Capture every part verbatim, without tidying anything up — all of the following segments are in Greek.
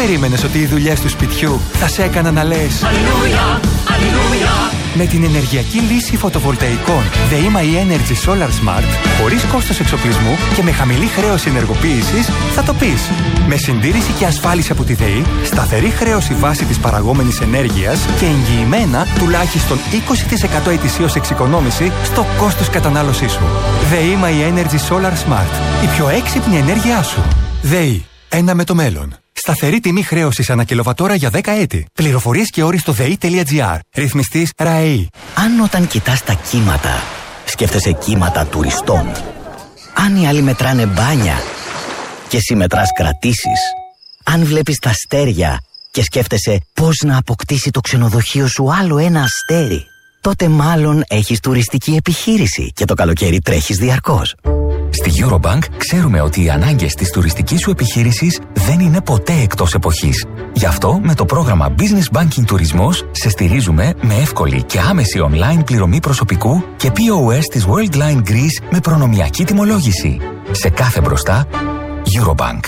περίμενες ότι οι δουλειές του σπιτιού θα σε έκαναν να λες Αλληλούια, αλληλούια? Με την ενεργειακή λύση φωτοβολταϊκών ΔΕΗ Energy Solar Smart, χωρίς κόστος εξοπλισμού και με χαμηλή χρέωση ενεργοποίησης, θα το πεις. Με συντήρηση και ασφάλιση από τη ΔΕΗ, σταθερή χρέωση βάση της παραγόμενης ενέργειας και εγγυημένα τουλάχιστον είκοσι τοις εκατό ετησίως εξοικονόμηση στο κόστος κατανάλωσής σου. ΔΕΗ Energy Solar Smart. Η πιο έξυπνη ενέργειά σου. ΔΕΗ. Ένα με το μέλλον. Σταθερή τιμή χρέωσης ανά κιλοβατόρα για δέκα έτη. Πληροφορίες και όροι στο δε ι τελεία τζι άρ. Ρυθμιστής ΡΑΕΗ. Αν όταν κοιτάς τα κύματα, σκέφτεσαι κύματα τουριστών. Αν οι άλλοι μετράνε μπάνια και εσύ μετράς κρατήσεις. Αν βλέπεις τα αστέρια και σκέφτεσαι πώς να αποκτήσει το ξενοδοχείο σου άλλο ένα αστέρι, τότε μάλλον έχεις τουριστική επιχείρηση και το καλοκαίρι τρέχεις διαρκώς. Στη Eurobank ξέρουμε ότι οι ανάγκες της τουριστικής σου επιχείρησης δεν είναι ποτέ εκτός εποχής. Γι' αυτό με το πρόγραμμα Business Banking Τουρισμός σε στηρίζουμε με εύκολη και άμεση online πληρωμή προσωπικού και πι ο ες της Worldline Greece με προνομιακή τιμολόγηση. Σε κάθε μπροστά, Eurobank.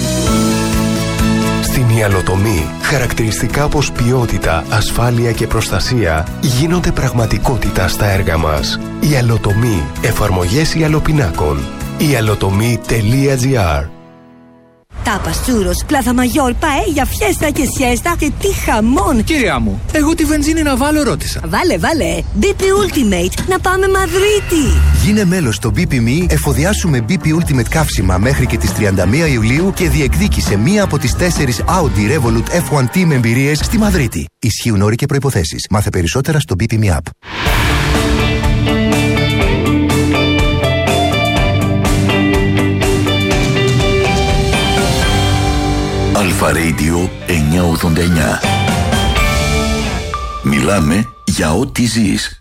Στην ιαλοτομή, χαρακτηριστικά όπως ποιότητα, ασφάλεια και προστασία γίνονται πραγματικότητα στα έργα μας. Ιαλοτομή. Εφαρμογές ιαλοπινάκων. ιαλοτομή τελεία τζι άρ. Τάπας, τσούρος, πλάθα μαγιόρ, παέλια, φιέστα και σιέστα και τι χαμόν! Κυρία μου, εγώ τη βενζίνη να βάλω ρώτησα. Βάλε, βάλε! μπι πι Ultimate, να πάμε Μαδρίτη! Γίνε μέλος στο μπι πι εμ ι, εφοδιάσουμε μπι πι Ultimate καύσιμα μέχρι και τις τριάντα μία Ιουλίου και διεκδίκησε μία από τις τέσσερις Audi Revolut εφ ουάν Team εμπειρίες στη Μαδρίτη. Ισχύουν όροι και προϋποθέσεις. Μάθε περισσότερα στο μπι πι εμ ι App. Αλφα Radio εννιακόσια ογδόντα εννιά. Μιλάμε για ό,τι ζεις.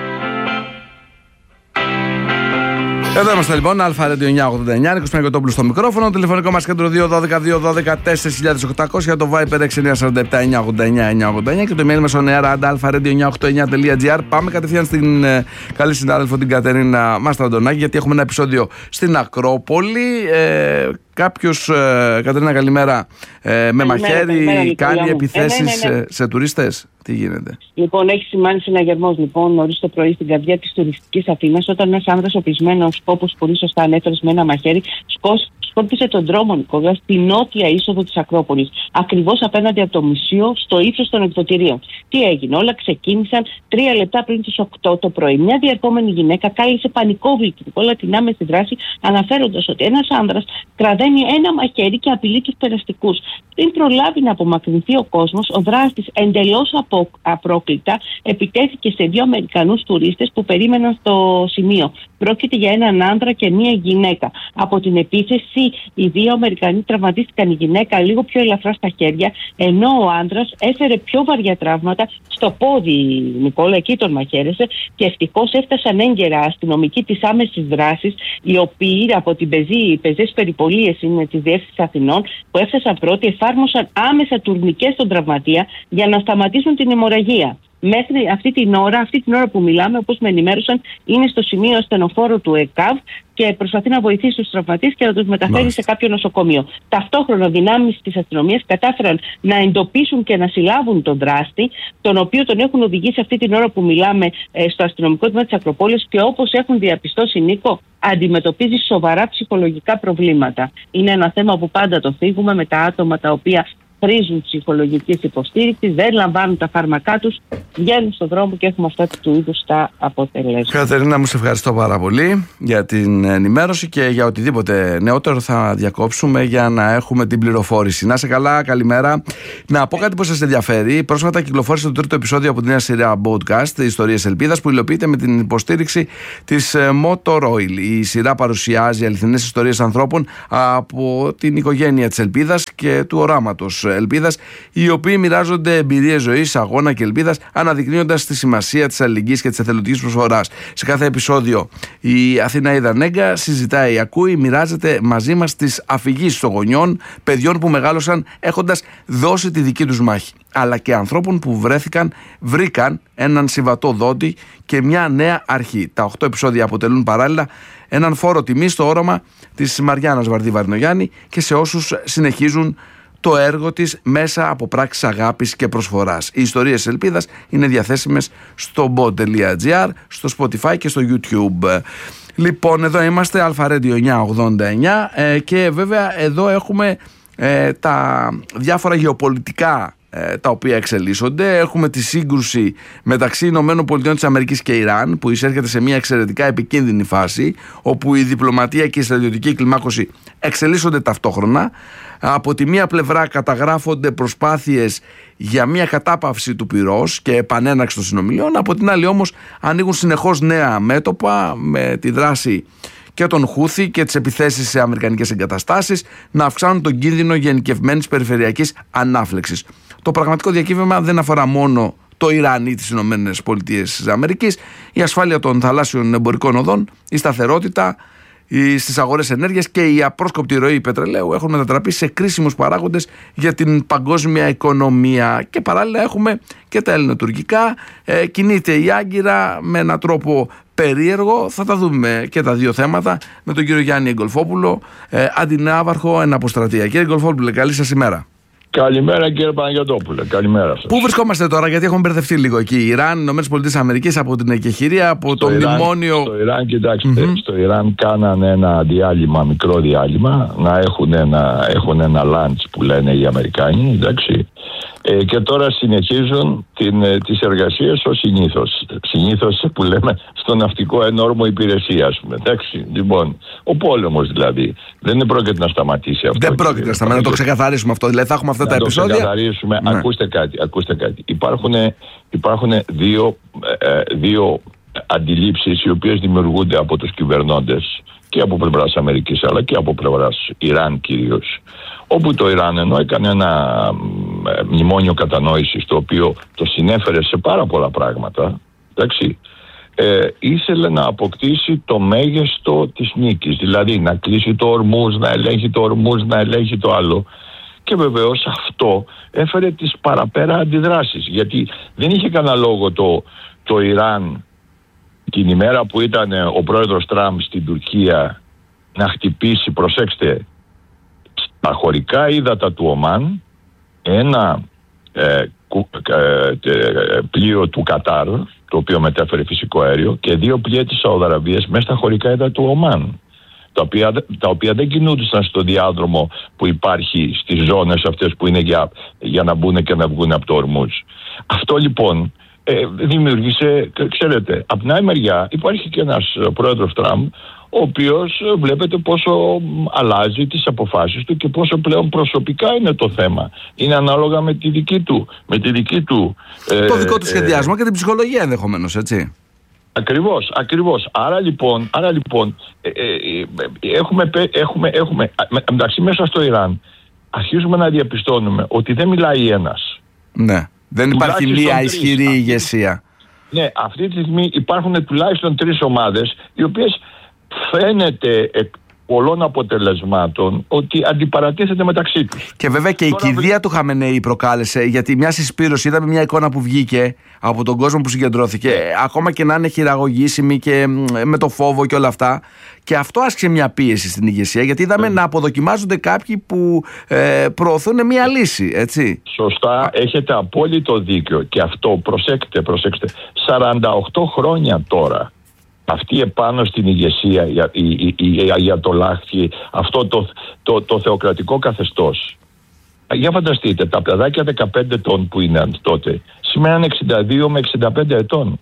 Εδώ είμαστε λοιπόν, Αλφα Radio εννιακόσια ογδόντα εννιά, Νίκος Παναγιωτόπουλος στο μικρόφωνο, τηλεφωνικό μας κέντρο δύο ένα δύο δύο ένα δύο τέσσερα οκτώ μηδέν μηδέν, το Viber έξι εννιά τέσσερα επτά εννιακόσια ογδόντα εννιά εννιακόσια ογδόντα εννιά και το email μας on air at alpha radio εννιακόσια ογδόντα εννιά τελεία τζι άρ. Πάμε κατευθείαν στην ε, καλή συνάδελφο την Κατερίνα Μαστραντονάκη, γιατί έχουμε ένα επεισόδιο στην Ακρόπολη. Ε, Κάποιος, ε, Κατερίνα, καλημέρα, ε, με μαχαίρι κάνει επιθέσεις ε, ναι, ναι, ναι. σε τουρίστες. Τι γίνεται? Λοιπόν, έχει σημάνει συναγερμός λοιπόν νωρίς το πρωί στην καρδιά της τουριστικής Αθήνας, όταν ένας άνδρας οπλισμένος, όπως πολύ σωστά ανέφερες, με ένα μαχαίρι, σκός, σκόρπισε τον δρόμο, Νικόλα, στη νότια είσοδο της Ακρόπολης, ακριβώς απέναντι από το μουσείο, στο ύψος των εκδοτηρίων. Τι έγινε? Όλα ξεκίνησαν τρία λεπτά πριν τις οκτώ το πρωί. Μια διερχόμενη γυναίκα κάλεσε πανικόβλητη, Νικόλα, την άμεση δράση, αναφέροντας ότι ένας άνδρας κραδένει ένα μαχαίρι και απειλεί τους περαστικούς. Πριν προλάβει να απομακρυνθεί ο κόσμος, ο δράστης εντελώς απο, απρόκλητα επιτέθηκε σε δύο Αμερικανούς τουρίστες που περίμεναν στο σημείο. Πρόκειται για έναν άνδρα και μία γυναίκα. Από την επίθεση, οι δύο Αμερικανοί τραυματίστηκαν, η γυναίκα λίγο πιο ελαφρά στα χέρια, ενώ ο άνδρας έφερε πιο βαριά τραύματα στο πόδι, Νικόλα, εκεί τον μαχαίρεσε, και ευτυχώς έφτασαν έγκαιρα αστυνομικοί της άμεσης δράσης, οι οποίοι από την πεζή, πεζές περιπολίες είναι της Διεύθυνσης Αθηνών, που έφτασαν πρώτοι, εφάρμοσαν άμεσα τουρνικές στον τραυματία για να σταματήσουν την αιμορραγία. Μέχρι αυτή την ώρα, αυτή την ώρα που μιλάμε, όπως με ενημέρωσαν, είναι στο σημείο ασθενοφόρο του ΕΚΑΒ και προσπαθεί να βοηθήσει τους τραυματίες και να τους μεταφέρει Μάλιστα. σε κάποιο νοσοκομείο. Ταυτόχρονα, δυνάμεις της αστυνομίας κατάφεραν να εντοπίσουν και να συλλάβουν τον δράστη, τον οποίο τον έχουν οδηγήσει αυτή την ώρα που μιλάμε στο αστυνομικό τμήμα της Ακροπόλης και, όπως έχουν διαπιστώσει, Νίκο, αντιμετωπίζει σοβαρά ψυχολογικά προβλήματα. Είναι ένα θέμα που πάντα το θίγουμε με τα άτομα τα οποία χρήζουν ψυχολογικής υποστήριξης, δεν λαμβάνουν τα φάρμακά τους, βγαίνουν στον δρόμο και έχουμε αυτά του είδους τα αποτελέσματα. Κατερίνα, μου σε ευχαριστώ πάρα πολύ για την ενημέρωση και για οτιδήποτε νεότερο θα διακόψουμε για να έχουμε την πληροφόρηση. Να σε καλά, καλημέρα. Να πω κάτι που σας ενδιαφέρει. Πρόσφατα κυκλοφόρησε το τρίτο επεισόδιο από τη νέα σειρά podcast Ιστορίες Ελπίδας, που υλοποιείται με την υποστήριξη της Motor Oil. Η σειρά παρουσιάζει αληθινές ιστορίες ανθρώπων από την οικογένεια της Ελπίδας και του οράματος Ελπίδας, οι οποίοι μοιράζονται εμπειρίες ζωής, αγώνα και ελπίδας, αναδεικνύοντας τη σημασία της αλληλεγγύης και της εθελοντικής προσφοράς. Σε κάθε επεισόδιο η Αθηναίδα Νέγκα συζητάει, ακούει, μοιράζεται μαζί μας τις αφηγήσεις των γονιών, παιδιών που μεγάλωσαν έχοντας δώσει τη δική τους μάχη, αλλά και ανθρώπων που βρέθηκαν, βρήκαν έναν συμβατό δόντη και μια νέα αρχή. Τα οκτώ επεισόδια αποτελούν παράλληλα έναν φόρο τιμή στο όραμα της Μαριάννας Βαρδί Βαρδινογιάννη και σε όσους συνεχίζουν το έργο της μέσα από πράξεις αγάπης και προσφοράς. Οι ιστορίες της ελπίδας είναι διαθέσιμες στο bot τελεία gr, στο Spotify και στο YouTube. Λοιπόν, εδώ είμαστε, Αλφα Radio εννιακόσια ογδόντα εννιά, ε, και βέβαια εδώ έχουμε ε, τα διάφορα γεωπολιτικά ε, τα οποία εξελίσσονται. Έχουμε τη σύγκρουση μεταξύ Ηνωμένων Πολιτειών της Αμερικής και Ιράν, που εισέρχεται σε μια εξαιρετικά επικίνδυνη φάση, όπου η διπλωματία και η στρατιωτική κλιμάκωση εξελίσσονται ταυτόχρονα. Από τη μία πλευρά καταγράφονται προσπάθειες για μια κατάπαυση του πυρός και επανέναξη των συνομιλιών, από την άλλη όμως ανοίγουν συνεχώς νέα μέτωπα με τη δράση και τον Χούθη και τις επιθέσεις σε αμερικανικές εγκαταστάσεις να αυξάνουν τον κίνδυνο γενικευμένης περιφερειακής ανάφλεξης. Το πραγματικό διακύβευμα δεν αφορά μόνο το Ιράν ή τις Ηνωμένες Πολιτείες της Αμερικής. Η ασφάλεια των θαλάσσιων εμπορικών οδών, η σταθερότητα στις αγορές ενέργειας και η απρόσκοπτη ροή πετρελαίου έχουν μετατραπεί σε κρίσιμους παράγοντες για την παγκόσμια οικονομία. Και παράλληλα έχουμε και τα ελληνοτουρκικά. Ε, κινείται η Άγκυρα με έναν τρόπο περίεργο. Θα τα δούμε και τα δύο θέματα με τον κύριο Γιάννη Εγκολφόπουλο, ε, αντινάβαρχο εν αποστρατεία. Κύριε Εγκολφόπουλε, καλή σας ημέρα. Καλημέρα κύριε Παναγιωτόπουλε, καλημέρα σας. Πού βρισκόμαστε τώρα, γιατί έχουμε μπερδευτεί λίγο εκεί? Ιράν, Ηνωμένες Πολιτείες Αμερικής από την εκεχηρία, από στο το Ιράν, μνημόνιο. Στο Ιράν, κοιτάξτε, Mm-hmm. στο Ιράν κάνανε ένα διάλειμμα, μικρό διάλειμμα, να έχουν ένα, έχουν ένα lunch που λένε οι Αμερικάνοι, εντάξει. Ε, και τώρα συνεχίζουν την, ε, τις εργασίες ως συνήθως. Συνήθως που λέμε στο ναυτικό ενόρμο υπηρεσία, ας πούμε. Εντάξει, λοιπόν, ο πόλεμος δηλαδή. Δεν πρόκειται να σταματήσει αυτό. Δεν πρόκειται να σταματήσει, να το ξεκαθαρίσουμε αυτό. Δηλαδή θα έχουμε αυτά να τα το επεισόδια. ξεκαθαρίσουμε. Ναι. Ακούστε κάτι, ακούστε κάτι. Υπάρχουν, υπάρχουν δύο, ε, δύο αντιλήψεις οι οποίες δημιουργούνται από τους κυβερνώντες και από πλευράς Αμερικής αλλά και από πλευράς Ιράν κυρίως. Όπου το Ιράν ενώ έκανε ένα ε, μνημόνιο κατανόησης το οποίο το συνέφερε σε πάρα πολλά πράγματα, εντάξει, ε, ήθελε να αποκτήσει το μέγιστο της νίκης, δηλαδή να κλείσει το Ορμούζ, να ελέγχει το Ορμούζ, να ελέγχει το άλλο. Και βεβαίως αυτό έφερε τις παραπέρα αντιδράσεις, γιατί δεν είχε κανένα λόγο το, το Ιράν την ημέρα που ήταν ο πρόεδρος Τραμπ στην Τουρκία να χτυπήσει, προσέξτε, στα χωρικά ύδατα του Ομάν ένα ε, κου, ε, ε, πλοίο του Κατάρ, το οποίο μετέφερε φυσικό αέριο, και δύο πλοία της Σαουδαραβίας μέσα στα χωρικά ύδατα του Ομάν, τα οποία, τα οποία δεν κινούνταν στο διάδρομο που υπάρχει στις ζώνες αυτές που είναι για, για να μπουν και να βγουν από το Ορμούζ. Αυτό λοιπόν ε, δημιούργησε, ξέρετε, από την άλλη μεριά υπάρχει και ένας πρόεδρος Τραμπ, ο οποίος βλέπετε πόσο αλλάζει τις αποφάσεις του και πόσο πλέον προσωπικά είναι το θέμα. Είναι ανάλογα με τη δική του, με τη δική του το ε, δικό του σχεδιασμό ε, και την ψυχολογία ενδεχομένως, έτσι. Ακριβώς, ακριβώς. Άρα λοιπόν, άρα λοιπόν ε, ε, ε, έχουμε, έχουμε, έχουμε εντάξει, μέσα στο Ιράν αρχίζουμε να διαπιστώνουμε ότι δεν μιλάει ένας. Ναι, δεν υπάρχει μία ισχυρή αυτή, ηγεσία. Ναι, αυτή τη στιγμή υπάρχουν τουλάχιστον τρεις ομάδες οι οποίες φαίνεται εκ πολλών αποτελεσμάτων ότι αντιπαρατίθεται μεταξύ τους. Και βέβαια και τώρα η κηδεία του Χαμενεή προκάλεσε, γιατί μια συσπήρωση, είδαμε μια εικόνα που βγήκε από τον κόσμο που συγκεντρώθηκε, ακόμα και να είναι χειραγωγήσιμη και με το φόβο και όλα αυτά. Και αυτό άσκησε μια πίεση στην ηγεσία, γιατί είδαμε mm. να αποδοκιμάζονται κάποιοι που ε, προωθούν μια λύση, έτσι. Σωστά, έχετε απόλυτο δίκιο. Και αυτό, προσέξτε, προσέξτε, σαράντα οκτώ χρόνια τώρα αυτή επάνω στην ηγεσία για, η, η, η, για το λάχθη, αυτό το, το, το θεοκρατικό καθεστώς. Για φανταστείτε, τα παιδάκια δεκαπέντε ετών που είναι τότε σήμερα εξήντα δύο με εξήντα πέντε ετών.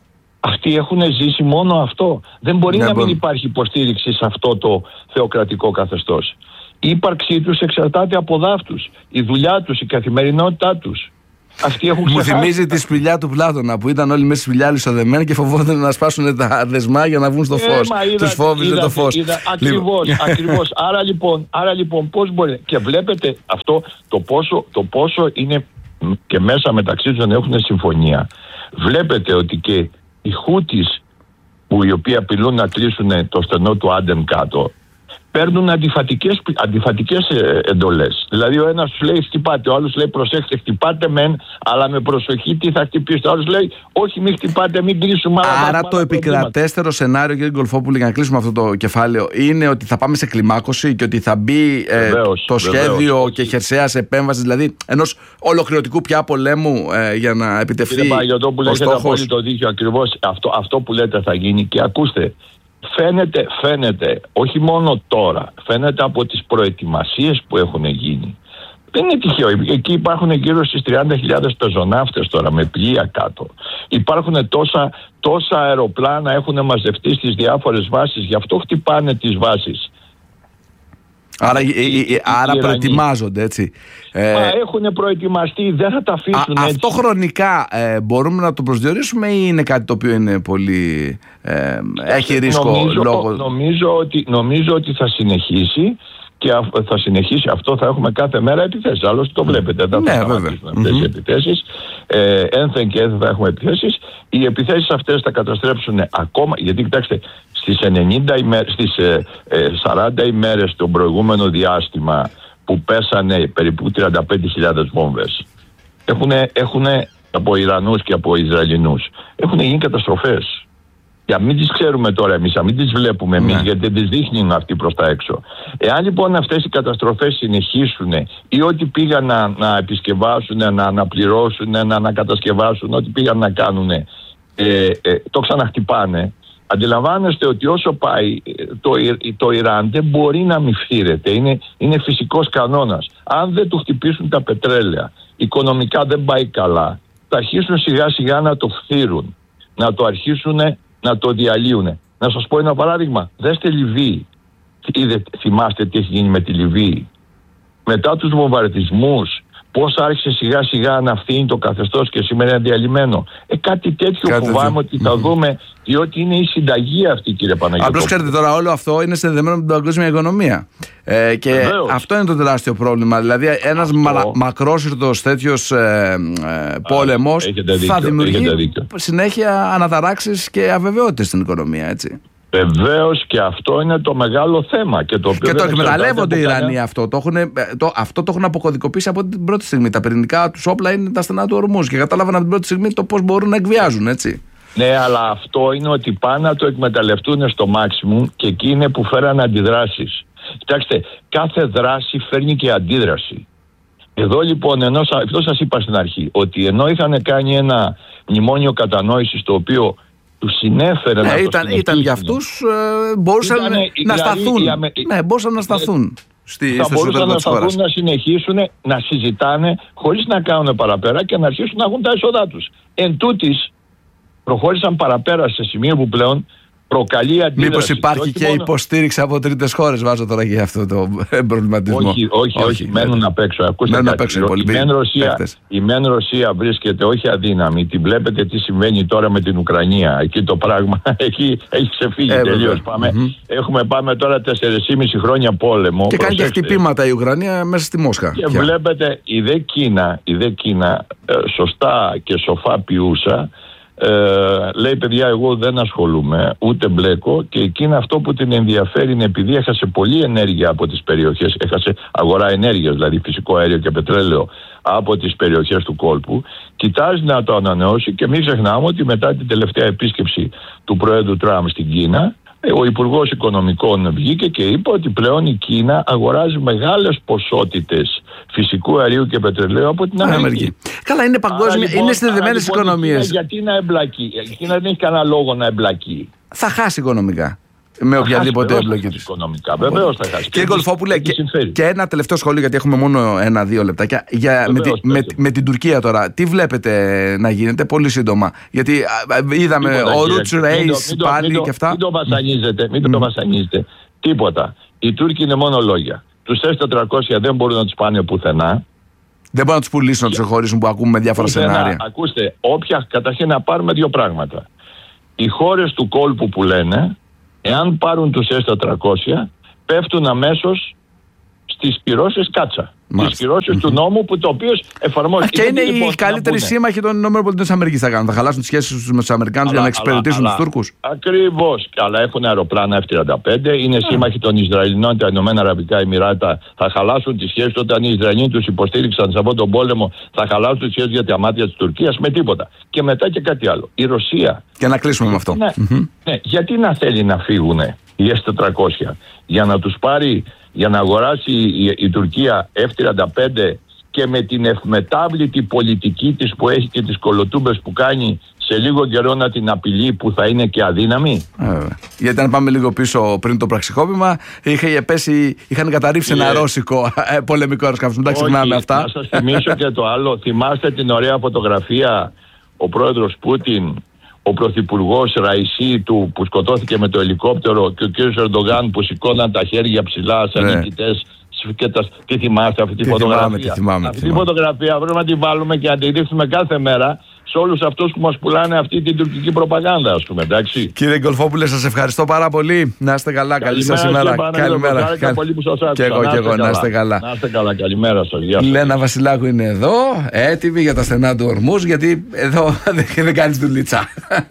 Αυτοί έχουν ζήσει μόνο αυτό. Δεν μπορεί ναι, να μην υπάρχει υποστήριξη σε αυτό το θεοκρατικό καθεστώς. Η ύπαρξή τους εξαρτάται από δάφτους. Η δουλειά τους, η καθημερινότητά τους. Αυτοί έχουν Μου θυμίζει τη σπηλιά του Πλάτωνα που ήταν όλοι μέσα στη σπηλιά λισοδεμένοι και φοβόταν να σπάσουν τα δεσμά για να βγουν στο φως. Ε, τους φόβιζε το φως. Ακριβώς, ακριβώς. Άρα λοιπόν, άρα λοιπόν πώς μπορεί. Και βλέπετε αυτό το πόσο, το πόσο είναι και μέσα μεταξύ τους να έχουν συμφωνία. Βλέπετε ότι και οι Χούτις, που οι οποίοι απειλούν να κλείσουν το στενό του Άντεν κάτω, παίρνουν αντιφατικές, αντιφατικές εντολές. Δηλαδή ο ένας σου λέει χτυπάτε, ο άλλος λέει προσέξτε, χτυπάτε μεν, αλλά με προσοχή τι θα χτυπήσει. Ο άλλος λέει όχι, μην χτυπάτε, μην κλείσουμε. Άρα το επικρατέστερο σενάριο, κύριε Γκολφόπουλε, για να κλείσουμε αυτό το κεφάλαιο, είναι ότι θα πάμε σε κλιμάκωση και ότι θα μπει ε, βεβαίως, το σχέδιο βεβαίως, και χερσαίας επέμβασης, δηλαδή ενός ολοκληρωτικού πια πολέμου ε, για να επιτευχθεί. Κύριε Παγιωτόπουλε, έχετε απόλυτο δίκιο, ακριβώς αυτό, αυτό που λέτε θα γίνει. Και ακούστε, Φαίνεται, φαίνεται, όχι μόνο τώρα, φαίνεται από τις προετοιμασίες που έχουν γίνει. Δεν είναι τυχαίο. Εκεί υπάρχουν γύρω στις τριάντα χιλιάδες πεζοναύτες τώρα με πλοία κάτω. Υπάρχουν τόσα, τόσα αεροπλάνα έχουν μαζευτεί στις διάφορες βάσεις, γι' αυτό χτυπάνε τις βάσεις. Άρα, οι, οι, οι, άρα προετοιμάζονται, έτσι. Μα ε, έχουν προετοιμαστεί, δεν θα τα αφήσουν α, έτσι. Αυτό χρονικά ε, μπορούμε να το προσδιορίσουμε ή είναι κάτι το οποίο είναι πολύ... Ε, έχει ρίσκο νομίζω, λόγω... Νομίζω ότι, νομίζω ότι θα συνεχίσει και θα συνεχίσει αυτό, θα έχουμε κάθε μέρα επιθέσεις. Άλλωστε το βλέπετε, δεν θα σταματήσουν αυτές οι επιθέσεις. Ε, ένθεν και ένθεν θα έχουμε επιθέσεις. Οι επιθέσεις αυτές θα καταστρέψουν ακόμα, γιατί κοιτάξτε, στις, ενενήντα ημέρες, στις ε, ε, σαράντα ημέρες το προηγούμενο διάστημα που πέσανε περίπου τριάντα πέντε χιλιάδες βόμβες, έχουν από Ιρανούς και από Ισραηλινούς, έχουν γίνει καταστροφές. Για μην τις ξέρουμε τώρα εμείς, να μην τις βλέπουμε εμείς, ναι. γιατί δεν τις δείχνουν αυτοί προς τα έξω. Εάν λοιπόν αυτές οι καταστροφές συνεχίσουν ή ό,τι πήγαν να, να επισκευάσουν, να αναπληρώσουν, να ανακατασκευάσουν, ό,τι πήγαν να κάνουν, ε, ε, το ξαναχτυπάνε, αντιλαμβάνεστε ότι όσο πάει το, το Ιράν δεν μπορεί να μη φθήρεται. Είναι, είναι φυσικός κανόνας. Αν δεν του χτυπήσουν τα πετρέλαια, οικονομικά δεν πάει καλά, θα αρχίσουν σιγά σιγά να το φθήρουν, να το αρχίσουν να το διαλύουν. Να σας πω ένα παράδειγμα. Δέστε Λιβύη. Είδε, θυμάστε τι έχει γίνει με τη Λιβύη. Μετά τους βομβαρδισμούς, πώς άρχισε σιγά σιγά να φθήνει το καθεστώς και σήμερα είναι διαλυμένο. Ε, κάτι τέτοιο κάτι φοβάμαι ότι θα mm-hmm. δούμε, διότι είναι η συνταγή αυτή, κύριε Παναγιώτοπουλε. Απλώς ξέρετε τώρα, όλο αυτό είναι συνδεδεμένο με την παγκόσμια οικονομία. Ε, και Βεβαίως. Αυτό είναι το τεράστιο πρόβλημα. Δηλαδή, ένας μα, μακρόσυρτος τέτοιος ε, ε, πόλεμος θα δημιουργεί συνέχεια αναταράξεις και αβεβαιότητες στην οικονομία, έτσι. Βεβαίως, και αυτό είναι το μεγάλο θέμα. Και το, οποίο και το εκμεταλλεύονται οι Ιρανοί αυτό. Το έχουν, το, αυτό το έχουν αποκωδικοποιήσει από την πρώτη στιγμή. Τα πυρηνικά τους όπλα είναι τα στενά του ορμούς και κατάλαβαν από την πρώτη στιγμή το πώς μπορούν να εκβιάζουν, έτσι. Ναι, αλλά αυτό είναι ότι πάνε να το εκμεταλλευτούν στο maximum και εκεί είναι που φέραν αντιδράσεις. Κοιτάξτε, κάθε δράση φέρνει και αντίδραση. Εδώ λοιπόν, ενώ, αυτό σας είπα στην αρχή, ότι ενώ είχαν κάνει ένα μνημόνιο κατανόησης το οποίο τους συνέφερε, ναι, να ήταν, το ήταν για αυτούς, ε, μπορούσαν Ήτανε, να δηλαδή, σταθούν. Αμε... Ναι, μπορούσαν να σταθούν. Στη, θα μπορούσαν να σταθούν, να συνεχίσουν να συζητάνε χωρίς να κάνουν παραπέρα και να αρχίσουν να έχουν τα έσοδά τους. Εν τούτης, προχώρησαν παραπέρα σε σημείο που πλέον προκαλεί αντίδραση. Μήπως υπάρχει και, και μόνο... υποστήριξη από τρίτες χώρες, βάζω τώρα για αυτό το προβληματισμό. Όχι, όχι, όχι, όχι μένουν απ' έξω. Ακούστε μένουν κάτι. Απ' έξω η, μεν Ρωσία, η μεν Ρωσία βρίσκεται όχι αδύναμη. Την βλέπετε τι συμβαίνει τώρα με την Ουκρανία. Εκεί το πράγμα εκεί έχει ξεφύγει ε, τελείως. Πάμε, mm-hmm. Έχουμε πάμε τώρα τέσσερις και μισό χρόνια πόλεμο. Και κάνει και χτυπήματα η Ουκρανία μέσα στη Μόσχα. Και πια. Βλέπετε η δε Κίνα, η δε Κίνα ε, σωστά και σοφά ποιούσα, Ε, λέει παιδιά, εγώ δεν ασχολούμαι ούτε μπλέκω, και εκείνο αυτό που την ενδιαφέρει είναι, επειδή έχασε πολλή ενέργεια από τις περιοχές, έχασε αγορά ενέργειας, δηλαδή φυσικό αέριο και πετρέλαιο από τις περιοχές του κόλπου, κοιτάζει να το ανανεώσει. Και μην ξεχνάμε ότι μετά την τελευταία επίσκεψη του Προέδρου Τραμπ στην Κίνα, ο Υπουργός Οικονομικών βγήκε και είπε ότι πλέον η Κίνα αγοράζει μεγάλες ποσότητες φυσικού αερίου και πετρελαίου από την Αμερική. Αμερική. Καλά, είναι παγκόσμια, λοιπόν, είναι συνδεδεμένες λοιπόν, οικονομίες. Γιατί να εμπλακεί, η Κίνα δεν έχει κανένα λόγο να εμπλακεί. Θα χάσει οικονομικά. Με οποιαδήποτε εμπλοκή της. Οικονομικά, βεβαίως θα χάσει. Κύριε Γκολφόπουλε, και, και ένα τελευταίο σχόλιο, γιατί έχουμε μόνο ένα-δύο λεπτάκια. Για, με, τη, με, με την Τουρκία τώρα, τι βλέπετε να γίνεται, πολύ σύντομα. Γιατί είδαμε τίποτα, ο Ρούτς Ρέις πάλι μην το, και αυτά. Μην το βασανίζετε, μην mm. το βασανίζετε. Τίποτα. Οι Τούρκοι είναι μόνο λόγια. Τους ες τετρακόσια δεν μπορούν να τους πάνε πουθενά. Δεν μπορούν να τους πουλήσουν, να τους εχωρίσουν, που ακούμε διάφορα πουθενά. Σενάρια. Ακούστε, όποια, καταρχήν να πάρουμε δύο πράγματα. Οι χώρες του κόλπου που λένε, εάν πάρουν τους ες τετρακόσια, πέφτουν αμέσως στις κυρώσεις Κάτσα. Τις κυρώσεις του νόμου που το οποίο εφαρμόζει. Και είναι οι λοιπόν, καλύτεροι σύμμαχοι των ΗΠΑ θα κάνουν. Θα χαλάσουν τις σχέσεις τους με τους Αμερικάνους για να εξυπηρετήσουν τους Τούρκους. Ακριβώς. Αλλά έχουν αεροπλάνα εφ τριάντα πέντε. Είναι yeah. σύμμαχοι των Ισραηλινών, τα Ηνωμένα Αραβικά Εμιράτα. Θα χαλάσουν τις σχέσεις όταν οι Ισραηλοί τους υποστήριξαν σε αυτόν τον πόλεμο. Θα χαλάσουν τις σχέσεις για τα μάτια της Τουρκίας με τίποτα. Και μετά και κάτι άλλο. Η Ρωσία. Και να κλείσουμε με αυτό. Ναι, mm-hmm. ναι. Γιατί να θέλει να φύγουν οι ες τετρακόσια για να τους πάρει. Για να αγοράσει η, η Τουρκία εφ τριάντα πέντε και με την ευμετάβλητη πολιτική της που έχει και τις κολοτούμπες που κάνει σε λίγο καιρό να την απειλεί που θα είναι και αδύναμη. Ε, γιατί αν πάμε λίγο πίσω πριν το πραξικόπημα είχε πέσει, είχαν καταρρίψει yeah. ένα ρώσικο ε, πολεμικό αεροσκάφος. Μην τα ξεχνάμε αυτά. Να σας θυμίσω και το άλλο. Θυμάστε την ωραία φωτογραφία ο πρόεδρος Πούτιν, ο πρωθυπουργός Ραϊσί του που σκοτώθηκε με το ελικόπτερο και ο κύριος Ερντογάν που σηκώναν τα χέρια ψηλά σαν ναι. νικητές. Και τα... Τι θυμάστε αυτή τη τι φωτογραφία. Θυμάμαι, τι θυμάμαι, αυτή τη τη φωτογραφία πρέπει να την βάλουμε και να τη δείχνουμε κάθε μέρα σε όλους αυτούς που μας πουλάνε αυτή την τουρκική προπαγάνδα, ας πούμε, εντάξει. Κύριε Γκολφόπουλε, σας ευχαριστώ πάρα πολύ. Να είστε καλά, καλή σας ημέρα. Καλημέρα. Καλημέρα. Πολύ που σας άκουσα. Και εγώ, και εγώ, να είστε καλά. Να είστε καλά, καλημέρα σας. Γεια σας. Λένα Βασιλάκου είναι εδώ, έτοιμη για τα στενά του ορμούς, γιατί εδώ δεν κάνεις δουλίτσα.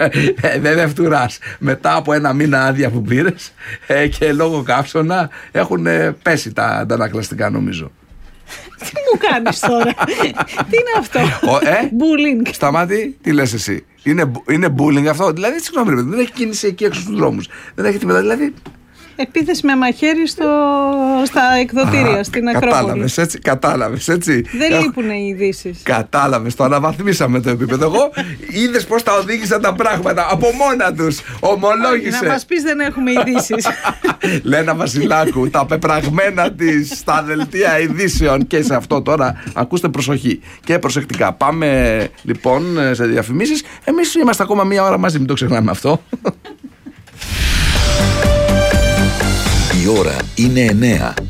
Δεν φτουράς. Μετά από ένα μήνα άδεια που πήρες και λόγω καύσωνα έχουν πέσει τα αντανακλαστικά, νομίζω. Τι μου κάνεις τώρα? Τι είναι αυτό? Bullying. Σταμάτη, τι λες εσύ? Είναι, είναι bullying αυτό? Δηλαδή, συγγνώμη, δεν έχει κίνηση εκεί έξω στους δρόμους. Δεν έχει τίποτα, δηλαδή. Επίθεση με μαχαίρι στο, στα εκδοτήρια, Α, στην Ακρόπολη. Κατάλαβες έτσι, κατάλαβες έτσι. Δεν Έχ... λείπουν οι ειδήσεις. Κατάλαβες, το αναβαθμίσαμε το επίπεδο. Εγώ είδες πώς τα οδήγησαν τα πράγματα από μόνα τους. Ομολόγησε. Να μας πεις δεν έχουμε ειδήσεις. Λένα Βασιλάκου, τα πεπραγμένα της στα δελτία ειδήσεων και σε αυτό τώρα. Ακούστε προσοχή και προσεκτικά. Πάμε λοιπόν σε διαφημίσεις. Εμείς είμαστε ακόμα μία ώρα μαζί, μην το ξεχνάμε αυτό. Η ώρα είναι εννέα.